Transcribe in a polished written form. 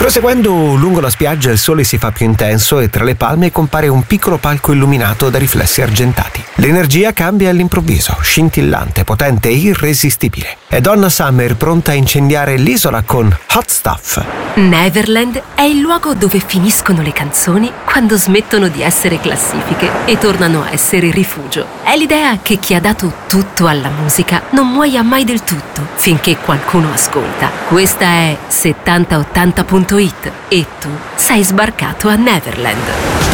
Proseguendo lungo la spiaggia il sole si fa più intenso e tra le palme compare un piccolo palco illuminato da riflessi argentati. L'energia cambia all'improvviso, scintillante, potente e irresistibile. È Donna Summer pronta a incendiare l'isola con Hot Stuff. Neverland è il luogo dove finiscono le canzoni quando smettono di essere classifiche e tornano a essere rifugio. È l'idea che chi ha dato tutto alla musica non muoia mai del tutto finché qualcuno ascolta. Questa è 7080.it e tu sei sbarcato a Neverland.